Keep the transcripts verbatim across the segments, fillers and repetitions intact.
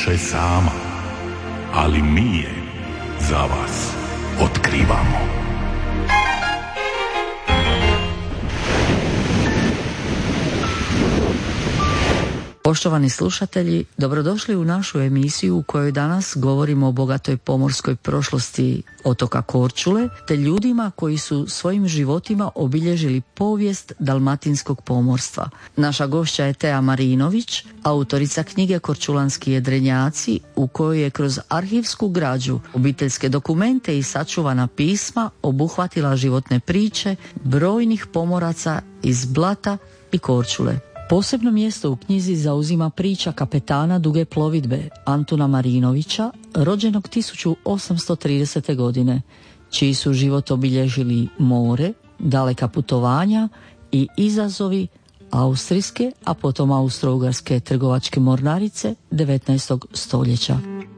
više sama, ali mi je za vas otkrivamo. Poštovani slušatelji, dobrodošli u našu emisiju u kojoj danas govorimo o bogatoj pomorskoj prošlosti otoka Korčule, te ljudima koji su svojim životima obilježili povijest dalmatinskog pomorstva. Naša gošća je Tea Marinović, autorica knjige Korčulanski jedrenjaci, u kojoj je kroz arhivsku građu, obiteljske dokumente i sačuvana pisma obuhvatila životne priče brojnih pomoraca iz Blata i Korčule. Posebno mjesto u knjizi zauzima priča kapetana duge plovidbe Antuna Marinovića, rođenog tisuću osamsto tridesete. godine, čiji su život obilježili more, daleka putovanja i izazovi austrijske, a potom austro-ugarske trgovačke mornarice devetnaestog stoljeća.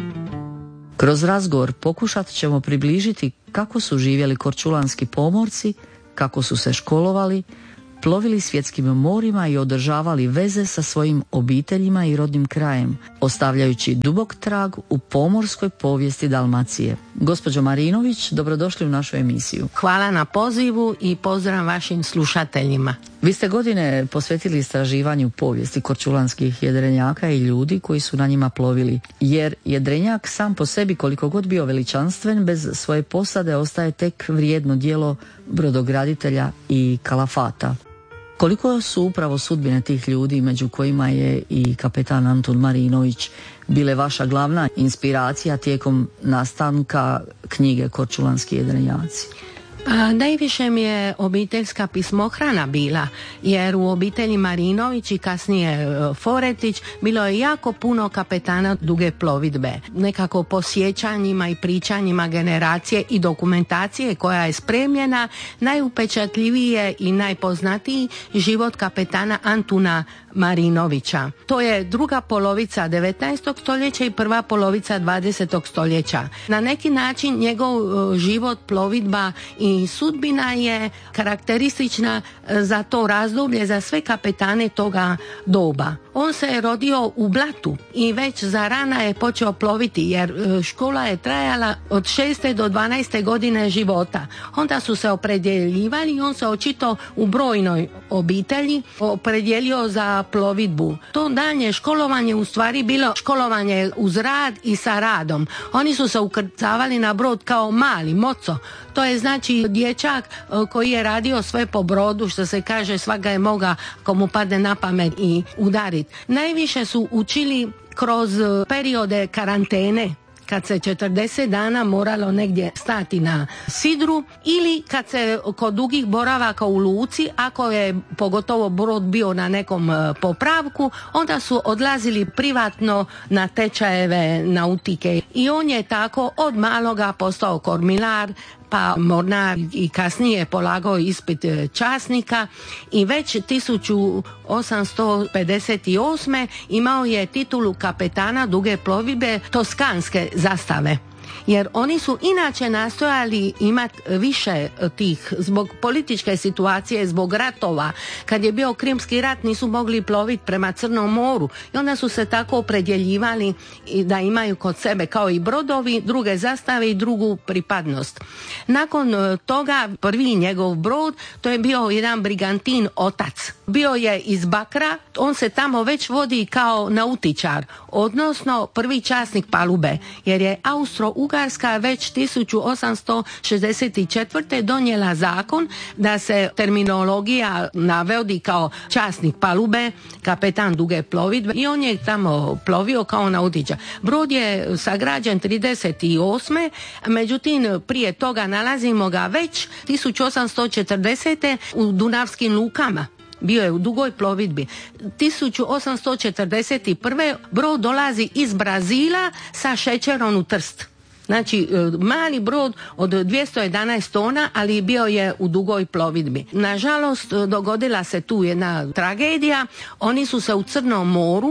Kroz razgovor pokušat ćemo približiti kako su živjeli korčulanski pomorci, kako su se školovali, plovili svjetskim morima i održavali veze sa svojim obiteljima i rodnim krajem, ostavljajući dubok trag u pomorskoj povijesti Dalmacije. Gospođo Marinović, dobrodošli u našu emisiju. Hvala na pozivu i pozdrav vašim slušateljima. Vi ste godine posvetili istraživanju povijesti korčulanskih jedrenjaka i ljudi koji su na njima plovili, jer jedrenjak sam po sebi, koliko god bio veličanstven, bez svoje posade ostaje tek vrijedno djelo brodograditelja i kalafata. Koliko su upravo sudbine tih ljudi, među kojima je i kapetan Antun Marinović, bile vaša glavna inspiracija tijekom nastanka knjige Korčulanski jedrenjaci? A, najviše mi je obiteljska pismohrana bila, jer u obitelji Marinović i kasnije Foretić bilo je jako puno kapetana duge plovidbe. Nekako po sjećanjima i pričanjima generacije i dokumentacije koja je spremljena, najupečatljivije i najpoznatiji život kapetana Antuna Marinovića. To je druga polovica devetnaestog stoljeća i prva polovica dvadesetog stoljeća. Na neki način njegov život, plovidba i sudbina je karakteristična za to razdoblje, za sve kapetane toga doba. On se je rodio u Blatu i već za rana je počeo ploviti, jer škola je trajala od šeste do dvanaeste godine života. Onda su se opredjeljivali i on se očito u brojnoj obitelji opredjelio za plovidbu. To daljnje školovanje u stvari bilo školovanje uz rad i sa radom. Oni su se ukrcavali na brod kao mali, moco. To je znači dječak koji je radio sve po brodu, što se kaže, svaka je moga komu padne na pamet i udariti. Najviše su učili kroz periode karantene, kad se četrdeset dana moralo negdje stati na sidru, ili kad se kod dugih boravaka u luci, ako je pogotovo brod bio na nekom popravku, onda su odlazili privatno na tečajeve nautike. I on je tako od maloga postao kormilar, pa mornar i kasnije polagao ispit časnika i već tisuću osamsto pedeset osme. imao je titulu kapetana duge plovidbe toskanske zastave. Jer oni su inače nastojali imati više tih, zbog političke situacije, zbog ratova. Kad je bio Krimski rat nisu mogli ploviti prema Crnom moru i onda su se tako opredjeljivali da imaju kod sebe kao i brodovi druge zastave i drugu pripadnost. Nakon toga prvi njegov brod, to je bio jedan brigantin Otac. Bio je iz Bakra, on se tamo već vodi kao nautičar, odnosno prvi časnik palube, jer je Austro-Ugarska već tisuću osamsto šezdeset četvrte. donijela zakon da se terminologija navodi kao časnik palube, kapetan duge plovidbe, i on je tamo plovio kao nautičar. Brod je sagrađen trideset osme. Međutim, prije toga nalazimo ga već tisuću osamsto četrdesete. u Dunavskim lukama. Bio je u dugoj plovidbi. tisuću osamsto četrdeset prve. brod dolazi iz Brazila sa šećerom u Trst. Znači, mali brod od dvjesto jedanaest tona, ali bio je u dugoj plovidbi. Nažalost, dogodila se tu jedna tragedija. Oni su se u Crnom moru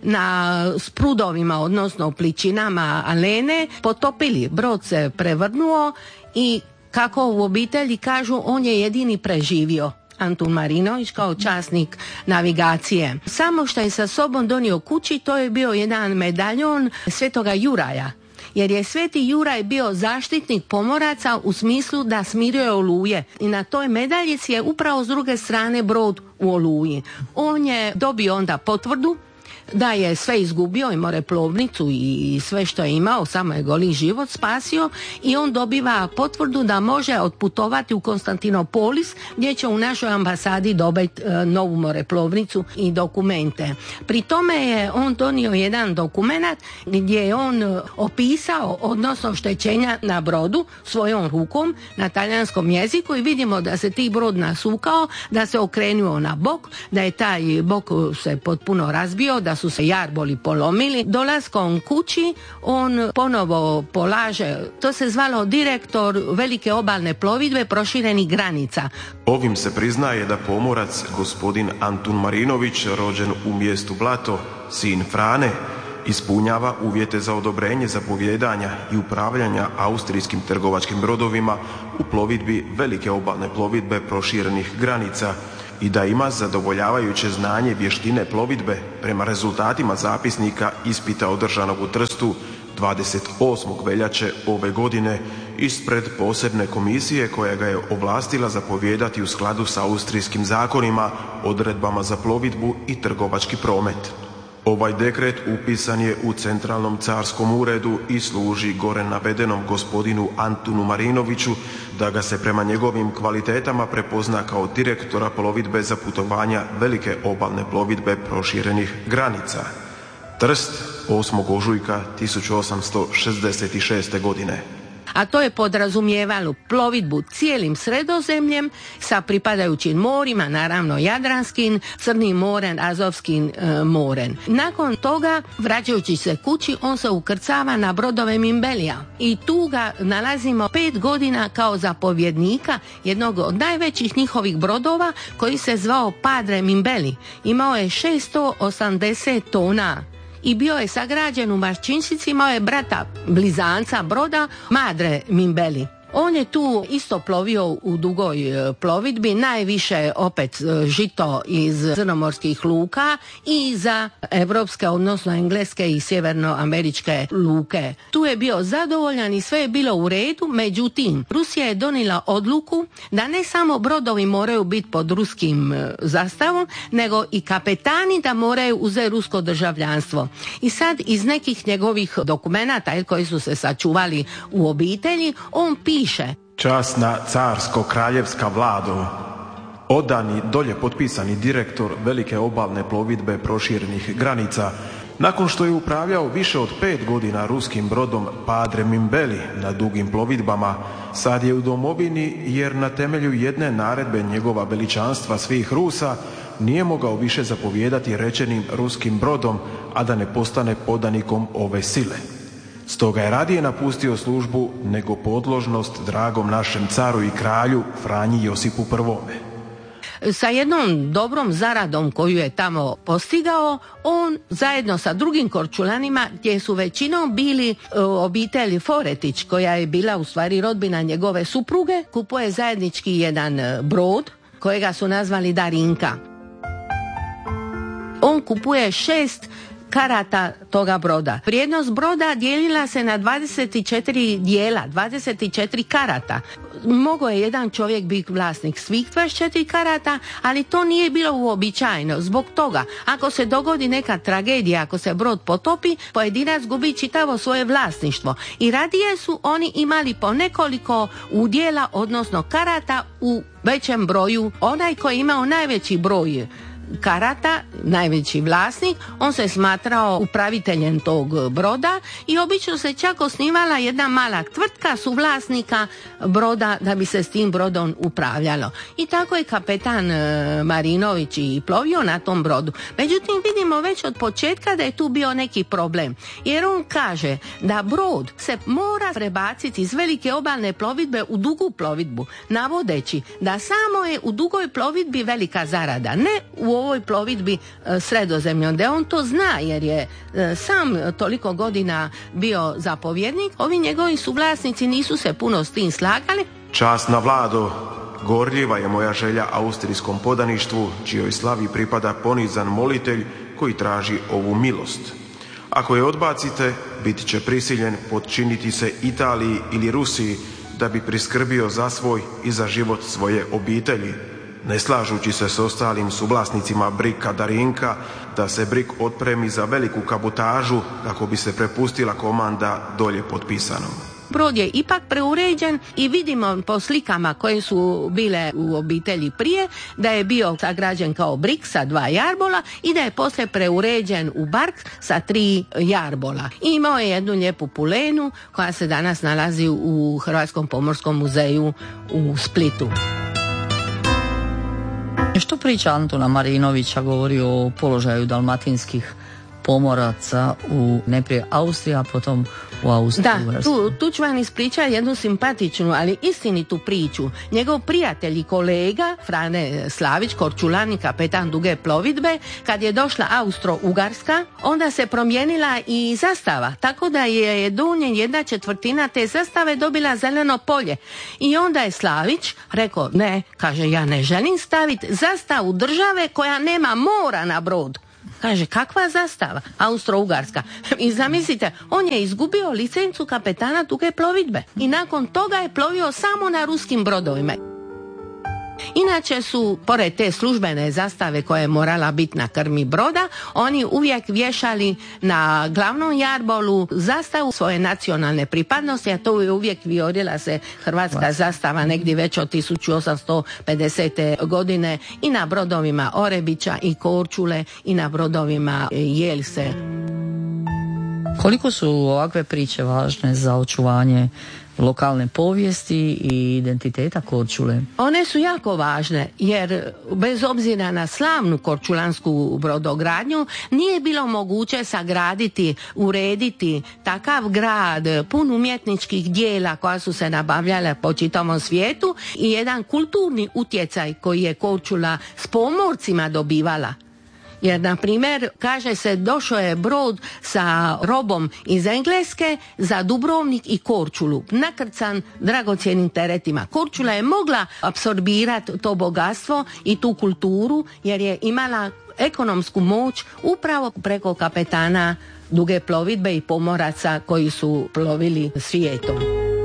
na sprudovima, odnosno pličinama Alene, potopili. Brod se prevrnuo i, kako u obitelji kažu, on je jedini preživio. Antun Marinović kao časnik navigacije. Samo što je sa sobom donio kući, to je bio jedan medaljon Svetoga Juraja. Jer je Sveti Juraj bio zaštitnik pomoraca u smislu da smirio oluje. I na toj medaljici je upravo s druge strane brod u oluji. On je dobio onda potvrdu da je sve izgubio i moreplovnicu i sve što je imao, samo je goli život spasio, i on dobiva potvrdu da može otputovati u Konstantinopolis, gdje će u našoj ambasadi dobiti e, novu moreplovnicu i dokumente. Pri tome je on donio jedan dokumenat gdje je on opisao odnosno oštećenja na brodu svojom rukom na talijanskom jeziku, i vidimo da se ti brod nasukao, da se okrenuo na bok, da je taj bok se potpuno razbio, da su se jarboli polomili. Dolaskom kući on ponovo polaže, to se zvalo direktor velike obalne plovidbe proširenih granica. Ovim se priznaje da pomorac gospodin Antun Marinović, rođen u mjestu Blato, sin Frane, ispunjava uvjete za odobrenje zapovjedanja i upravljanja austrijskim trgovačkim brodovima u plovidbi velike obalne plovidbe proširenih granica i da ima zadovoljavajuće znanje vještine plovidbe prema rezultatima zapisnika ispita održanog u Trstu dvadeset osmog veljače ove godine ispred posebne komisije koja ga je ovlastila zapovijedati u skladu sa austrijskim zakonima, odredbama za plovidbu i trgovački promet. Ovaj dekret upisan je u Centralnom carskom uredu i služi gore navedenom gospodinu Antunu Marinoviću da ga se prema njegovim kvalitetama prepozna kao direktora plovidbe za putovanja velike obalne plovidbe proširenih granica. Trst, osmog ožujka tisuću osamsto šezdeset šeste. godine. A to je podrazumijevalo plovidbu cijelim Sredozemljem sa pripadajućim morima, naravno Jadranskim, Crnim morem, Azovskim e, morem. Nakon toga, vraćajući se kući, on se ukrcava na brodove Mimbelija i tu ga nalazimo pet godina kao zapovjednika jednog od najvećih njihovih brodova koji se zvao Padre Mimbeli. Imao je šesto osamdeset tona i bio je sagrađen u Marčinčici, imao je brata blizanca broda Madre Mimbeli. On je tu isto plovio u dugoj plovidbi, najviše opet žito iz crnomorskih luka i za evropske, odnosno engleske i sjevernoameričke luke. Tu je bio zadovoljan i sve je bilo u redu, međutim, Rusija je donijela odluku da ne samo brodovi moraju biti pod ruskim zastavom, nego i kapetani da moraju uzeti rusko državljanstvo. I sad iz nekih njegovih dokumenata koji su se sačuvali u obitelji, on piše: Časna carsko-kraljevska vlado, odani dolje potpisani direktor velike obalne plovidbe proširenih granica, nakon što je upravljao više od pet godina ruskim brodom Padre Mimbeli na dugim plovidbama, sad je u domovini jer na temelju jedne naredbe njegova veličanstva svih Rusa nije mogao više zapovijedati rečenim ruskim brodom, a da ne postane podanikom ove sile. Stoga je radije napustio službu nego podložnost dragom našem caru i kralju Franji Josipu Prvome. Sa jednom dobrom zaradom koju je tamo postigao, on zajedno sa drugim Korčulanima, gdje su većinom bili obitelji Foretić, koja je bila u stvari rodbina njegove supruge, kupuje zajednički jedan brod kojega su nazvali Darinka. On kupuje šest karata toga broda. Vrijednost broda dijelila se na dvadeset četiri dijela, dvadeset četiri karata. Mogao je jedan čovjek biti vlasnik svih dvadeset četiri karata, ali to nije bilo uobičajeno. Zbog toga, ako se dogodi neka tragedija, ako se brod potopi, pojedinac gubi čitavo svoje vlasništvo. I radije su oni imali po nekoliko udjela, odnosno karata u većem broju. Onaj koji je imao najveći broj karata, najveći vlasnik, on se smatrao upraviteljem tog broda i obično se čak osnivala jedna mala tvrtka su vlasnika broda da bi se s tim brodom upravljalo. I tako je kapetan Marinović i plovio na tom brodu. Međutim, vidimo već od početka da je tu bio neki problem, jer on kaže da brod se mora prebaciti iz velike obalne plovidbe u dugu plovidbu, navodeći da samo je u dugoj plovidbi velika zarada, ne u ovoj plovidbi e, Sredozemljom, da on to zna jer je e, sam toliko godina bio zapovjednik. Ovi njegovi suvlasnici nisu se puno s tim slagali. Časna vlado, Gorljiva je moja želja austrijskom podaništvu, čijoj slavi pripada ponizan molitelj koji traži ovu milost. Ako je odbacite, bit će prisiljen podčiniti se Italiji ili Rusiji da bi priskrbio za svoj i za život svoje obitelji, ne slažući se s ostalim suvlasnicima Brika Darinka da se Brik otpremi za veliku kabotažu kako bi se prepustila komanda dolje potpisanom. Brod je ipak preuređen i vidimo po slikama koje su bile u obitelji prije da je bio sagrađen kao Brik sa dva jarbola i da je poslije preuređen u bark sa tri jarbola. I imao je jednu lijepu pulenu koja se danas nalazi u Hrvatskom pomorskom muzeju u Splitu. Što priča Antuna Marinovića govori o položaju dalmatinskih pomoraca u najprije Austriji, a potom u Austriji? Da, tu, tu ću vam ispričati jednu simpatičnu, ali istinitu priču. Njegov prijatelj i kolega, Frane Slavić, Korčulani, kapetan duge plovidbe, kad je došla Austro-Ugarska, onda se promijenila i zastava, tako da je donje jedna četvrtina te zastave dobila zeleno polje. I onda je Slavić rekao, ne, kaže, ja ne želim staviti zastavu države koja nema mora na brodu. Kaže, kakva zastava? Austro-Ugarska. I zamislite, on je izgubio licencu kapetana duge plovidbe i nakon toga je plovio samo na ruskim brodovima. Inače su, pored te službene zastave koja je morala biti na krmi broda, oni uvijek vješali na glavnom jarbolu zastavu svoje nacionalne pripadnosti, a to je uvijek vijorila se hrvatska zastava negdje već od tisuću osamsto pedesete godine i na brodovima Orebića i Korčule i na brodovima Jelse. Koliko su ovakve priče važne za očuvanje lokalne povijesti i identiteta Korčule? One su jako važne, jer bez obzira na slavnu korčulansku brodogradnju nije bilo moguće sagraditi, urediti takav grad pun umjetničkih dijela koja su se nabavljala po čitavom svijetu i jedan kulturni utjecaj koji je Korčula s pomorcima dobivala. Jer, na primjer, kaže se, došao je brod sa robom iz Engleske za Dubrovnik i Korčulu, nakrcan dragocjenim teretima. Korčula je mogla apsorbirati to bogatstvo i tu kulturu, jer je imala ekonomsku moć upravo preko kapetana duge plovidbe i pomoraca koji su plovili svijetom.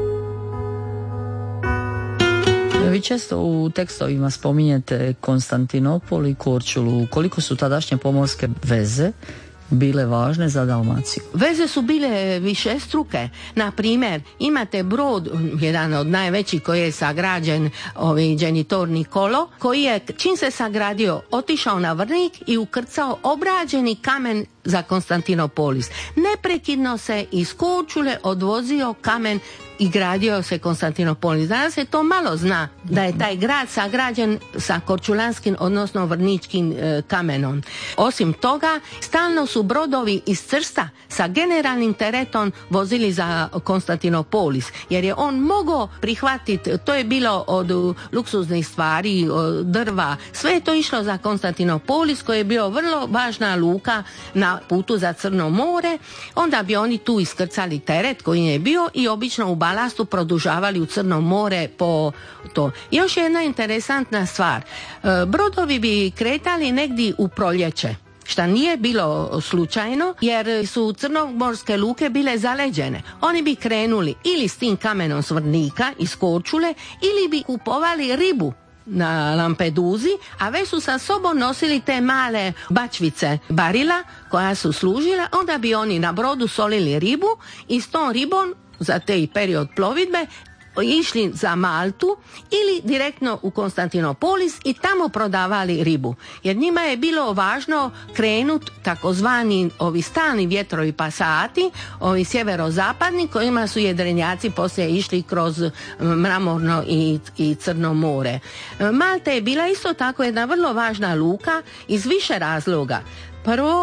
Vi često u tekstovima spominjete Konstantinopol i Korčulu. Koliko su tadašnje pomorske veze bile važne za Dalmaciju? Veze su bile višestruke. Na primjer, imate brod, jedan od najvećih koji je sagrađen, ovi Genitor Nikolo, koji je, čim se sagradio, otišao na Vrnik i ukrcao obrađeni kamen za Konstantinopolis. Neprekidno se iz Korčule odvozio kamen i gradio se Konstantinopolis. Danas se to malo zna, da je taj grad sagrađen sa korčulanskim, odnosno vrničkim e, kamenom. Osim toga, stalno su brodovi iz Trsta sa generalnim teretom vozili za Konstantinopolis, jer je on mogao prihvatiti, to je bilo od luksuznih stvari, od drva, sve je to išlo za Konstantinopolis, koji je bio vrlo važna luka na putu za Crno more. Onda bi oni tu iskrcali teret koji je bio i obično u balastu produžavali u Crno more po to. Još jedna interesantna stvar. Brodovi bi kretali negdje u proljeće, što nije bilo slučajno, jer su crnomorske luke bile zaleđene. Oni bi krenuli ili s tim kamenom s Vrnika iz Korčule, ili bi kupovali ribu na Lampeduzi, a već su sa sobom nosili te male bačvice barila koja su služila, onda bi oni na brodu solili ribu i s tom ribom za tej period plovidbe išli za Maltu ili direktno u Konstantinopolis i tamo prodavali ribu. Jer njima je bilo važno krenut takozvani ovi stalni vjetrovi pasati, ovi sjeverozapadni, kojima su jedrenjaci poslije išli kroz Mramorno i, i Crno more. Malta je bila isto tako jedna vrlo važna luka iz više razloga. Prvo,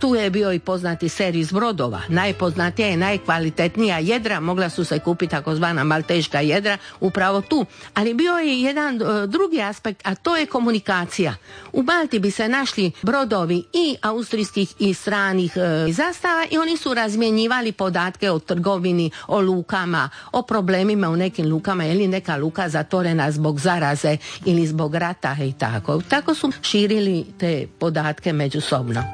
tu je bio i poznati servis brodova. Najpoznatija i najkvalitetnija jedra mogla su se kupiti takozvana malteška jedra upravo tu. Ali bio je jedan drugi aspekt, a to je komunikacija. U Balti bi se našli brodovi i austrijskih i stranih e, zastava i oni su razmjenjivali podatke o trgovini, o lukama, o problemima u nekim lukama, je li neka luka zatvorena zbog zaraze ili zbog rata i tako. Tako su širili te podatke međusobno.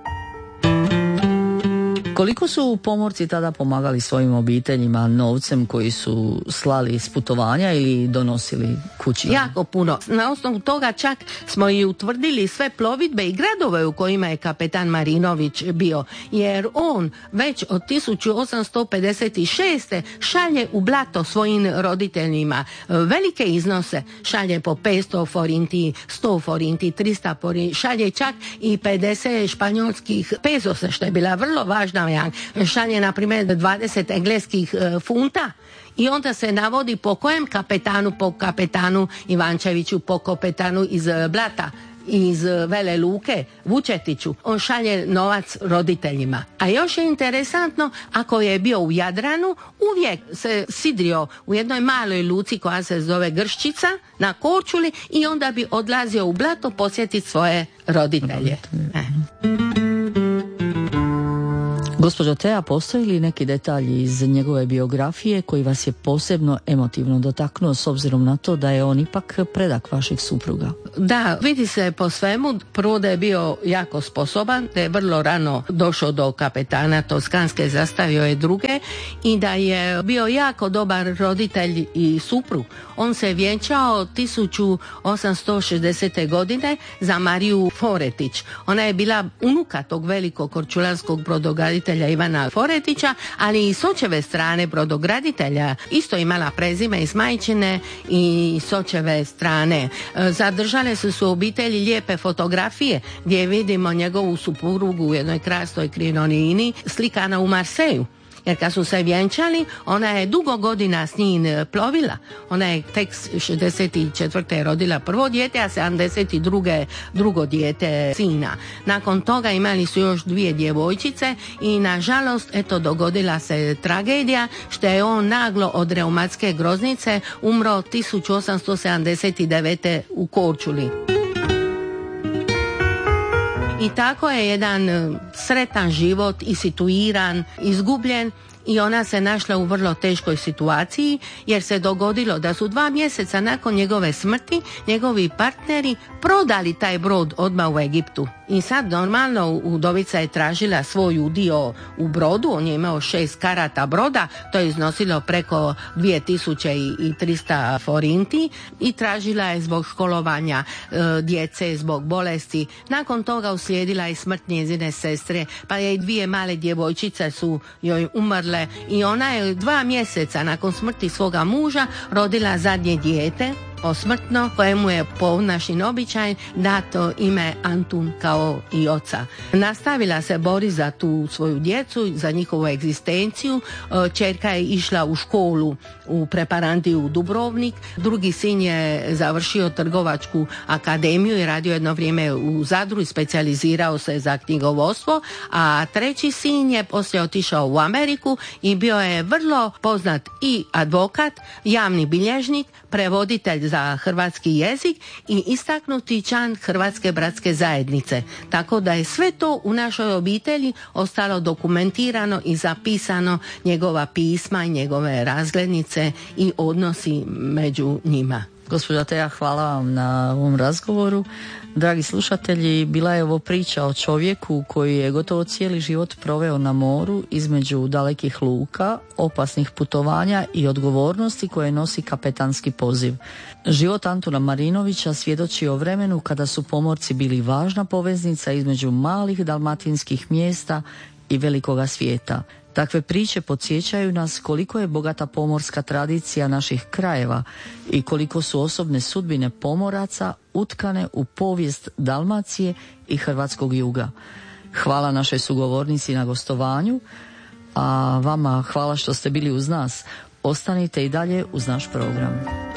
Koliko su pomorci tada pomagali svojim obiteljima novcem koji su slali s putovanja ili donosili kući? Jako puno. Na osnovu toga čak smo i utvrdili sve plovidbe i gradove u kojima je kapetan Marinović bio, jer on već od tisuću osamsto pedeset šeste šalje u Blato svojim roditeljima velike iznose, šalje po petsto forinti, sto forinti, trista forinti, šalje čak i pedeset španjolskih pezosa, što je bila vrlo važna. Šalje na primjer dvadeset engleskih e, funta i onda se navodi po kojem kapetanu, po kapetanu Ivančeviću, po kapetanu iz Blata, iz Vele Luke, Vučetiću. On šalje novac roditeljima. A još je interesantno, ako je bio u Jadranu, uvijek se sidrio u jednoj maloj luci koja se zove Grščica na Korčuli i onda bi odlazio u Blato posjetiti svoje roditelje. E. Gospođo Tea, postoji li neki detalji iz njegove biografije koji vas je posebno emotivno dotaknuo s obzirom na to da je on ipak predak vaših supruga? Da, vidi se po svemu. Prvo da je bio jako sposoban, da je vrlo rano došao do kapetana Toskanske, zastavio je druge i da je bio jako dobar roditelj i suprug. On se vjenčao tisuću osamsto šezdesete godine za Mariju Foretić. Ona je bila unuka tog velikog korčulanskog brodograditelja Ivana Foretića, ali i s očeve strane brodograditelja isto imala prezime iz majčine i s očeve strane. Zadržale su su obitelji lijepe fotografije gdje vidimo njegovu suprugu u jednoj krasnoj krinonini slikana u Marseju. Jer kad su se vjenčali, ona je dugo godina s njim plovila. Ona je tek šezdeset četvrte rodila prvo dijete, a sedamdeset druge drugo dijete sina. Nakon toga imali su još dvije djevojčice i nažalost, eto, dogodila se tragedija što je on naglo od reumatske groznice umro tisuću osamsto sedamdeset devete u Korčuli. I tako je jedan sretan život i situiran, izgubljen i ona se našla u vrlo teškoj situaciji jer se dogodilo da su dva mjeseca nakon njegove smrti njegovi partneri prodali taj brod odmah u Egiptu. I sad normalno udovica je tražila svoj udio u brodu, on je imao šest karata broda, to je iznosilo preko dvije tisuće trista forinti i tražila je zbog školovanja e, djece, zbog bolesti. Nakon toga uslijedila je smrt njezine sestre, pa je i dvije male djevojčice su joj umrle i ona je dva mjeseca nakon smrti svoga muža rodila zadnje dijete, posmrtno, kojemu je po našim običaj dato ime Antun kao i oca. Nastavila se bori za tu svoju djecu, za njihovu egzistenciju. Ćerka je išla u školu u preparandiju u Dubrovnik, drugi sin je završio trgovačku akademiju i radio jedno vrijeme u Zadru i specijalizirao se za knjigovodstvo, a treći sin je poslije otišao u Ameriku i bio je vrlo poznat i advokat, javni bilježnik, prevoditelj za hrvatski jezik i istaknuti član Hrvatske bratske zajednice. Tako da je sve to u našoj obitelji ostalo dokumentirano i zapisano, njegova pisma i njegove razglednice i odnosi među njima. Gospođa Tea, hvala vam na ovom razgovoru. Dragi slušatelji, bila je ovo priča o čovjeku koji je gotovo cijeli život proveo na moru između dalekih luka, opasnih putovanja i odgovornosti koje nosi kapetanski poziv. Život Antuna Marinovića svjedoči o vremenu kada su pomorci bili važna poveznica između malih dalmatinskih mjesta i velikoga svijeta. Takve priče podsjećaju nas koliko je bogata pomorska tradicija naših krajeva i koliko su osobne sudbine pomoraca utkane u povijest Dalmacije i hrvatskog juga. Hvala našoj sugovornici na gostovanju, a vama hvala što ste bili uz nas. Ostanite i dalje uz naš program.